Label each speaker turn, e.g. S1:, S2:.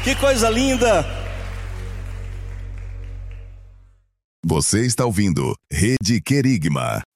S1: Que coisa linda!
S2: Você está ouvindo Rede Querigma.